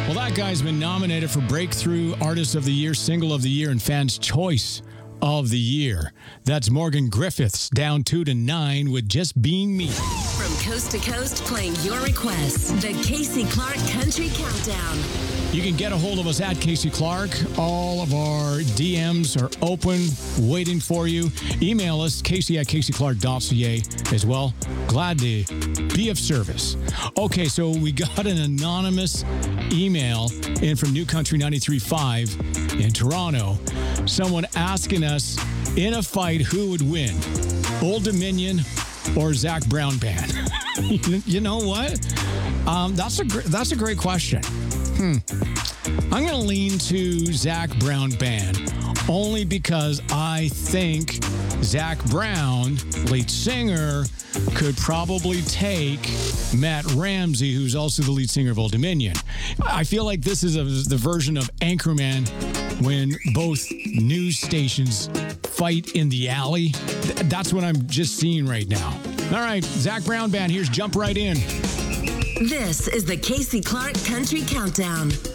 Well, that guy's been nominated for Breakthrough Artist of the Year, Single of the Year, and Fans' Choice of the Year. That's Morgan Griffiths, down 2-9 with Just Being Me. From coast to coast, playing your requests. The Casey Clark Country Countdown. You can get a hold of us at Casey Clark. All of our DMs are open, waiting for you. Email us, casey@caseyclark.ca as well. Glad to be of service. Okay, so we got an anonymous email in from New Country 93.5 in Toronto. Someone asking us, in a fight, who would win? Old Dominion or Zach Brown Band? You know what? That's a great question. I'm going to lean to Zach Brown Band only because I think Zach Brown, lead singer, could probably take Matt Ramsey, who's also the lead singer of Old Dominion. I feel like this is the version of Anchorman when both news stations fight in the alley. That's what I'm just seeing right now. All right, Zach Brown Band, here's Jump Right In. This is the Casey Clark Country Countdown.